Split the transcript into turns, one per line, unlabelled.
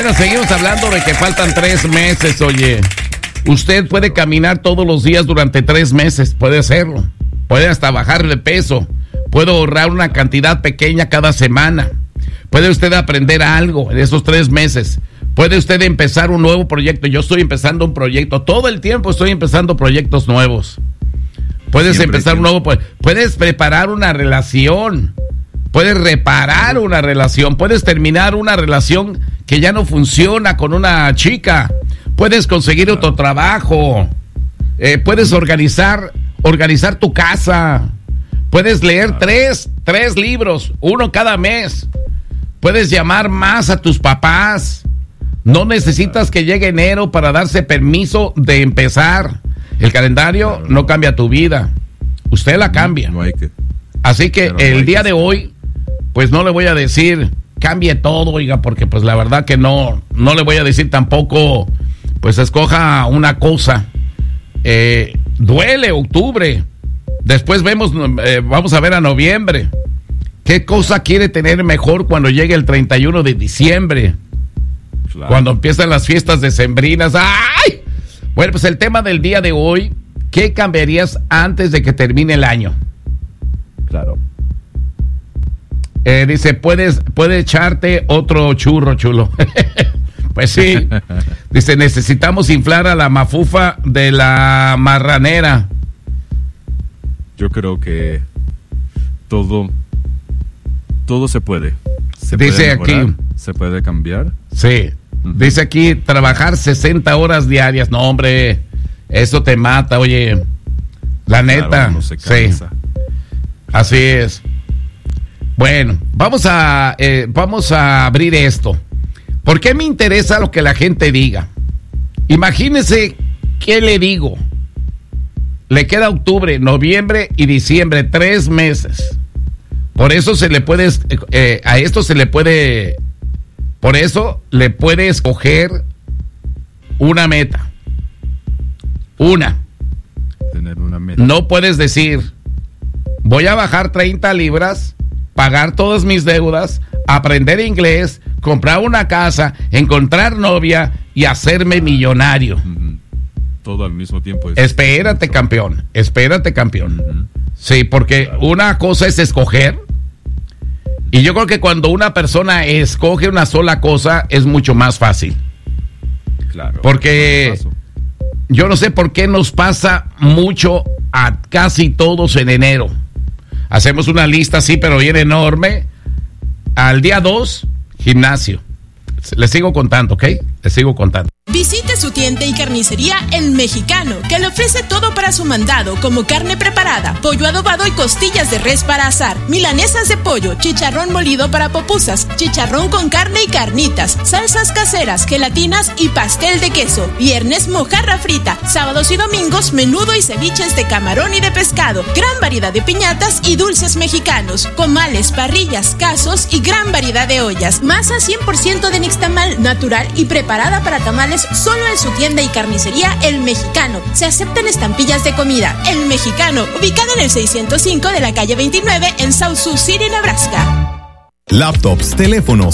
Bueno, seguimos hablando de que faltan 3 meses, oye. Usted puede caminar todos los días durante 3 meses, puede hacerlo. Puede hasta bajar de peso. Puede ahorrar una cantidad pequeña cada semana. Puede usted aprender algo en esos 3 meses. Puede usted empezar un nuevo proyecto. Yo estoy empezando un proyecto. Todo el tiempo estoy empezando proyectos nuevos. Puedes empezar un nuevo... Puedes preparar una relación. Puedes reparar una relación. Puedes terminar una relación que ya no funciona con una chica. Puedes conseguir otro trabajo. Puedes organizar tu casa. Puedes leer tres libros, 1 cada mes. Puedes llamar más a tus papás. No necesitas que llegue enero para darse permiso de empezar. El calendario no cambia tu vida. Usted la cambia. Así que el día de hoy, pues no le voy a decir cambie todo, oiga, porque pues la verdad que no le voy a decir tampoco, pues escoja una cosa. Duele octubre. Después vamos a ver a noviembre. ¿Qué cosa quiere tener mejor cuando llegue el 31 de diciembre? Claro. Cuando empiezan las fiestas decembrinas. ¡Ay! Bueno, pues el tema del día de hoy, ¿qué cambiarías antes de que termine el año?
Claro.
Dice, puede echarte otro churro, chulo. Pues sí. Dice, necesitamos inflar a la mafufa de la marranera.
Yo creo que todo se puede.
Dice aquí.
Se puede cambiar.
Sí. Dice aquí, trabajar 60 horas diarias. No, hombre, eso te mata, oye. La neta.
No se cansa.
Sí. Así es. Bueno, vamos a abrir esto. ¿Por qué me interesa lo que la gente diga? Imagínese qué le digo. Le queda octubre, noviembre y diciembre, 3 meses. Por eso por eso le puede escoger una meta.
Tener una meta.
No puedes decir, voy a bajar 30 libras, pagar todas mis deudas, aprender inglés, comprar una casa, encontrar novia y hacerme millonario.
Todo al mismo tiempo.
Espérate, campeón. Sí, porque una cosa es escoger. Y yo creo que cuando una persona escoge una sola cosa es mucho más fácil.
Claro.
Porque yo no sé por qué nos pasa mucho a casi todos en enero. Hacemos una lista así, pero bien enorme. Al día 2, gimnasio. Les sigo contando, ¿ok? Les sigo contando.
Visite su tienda y carnicería El Mexicano, que le ofrece todo para su mandado, como carne preparada, pollo adobado y costillas de res para asar, milanesas de pollo, chicharrón molido para pupusas, chicharrón con carne y carnitas, salsas caseras, gelatinas y pastel de queso. Viernes, mojarra frita. Sábados y domingos, menudo y ceviches de camarón y de pescado. Gran variedad de piñatas y dulces mexicanos, comales, parrillas, casos y gran variedad de ollas. Masa 100% de nixtamal, natural y preparada para tamales, solo en su tienda y carnicería El Mexicano. Se aceptan estampillas de comida. El Mexicano, ubicada en el 605 de la calle 29 en South Sioux City, Nebraska.
Laptops, teléfonos,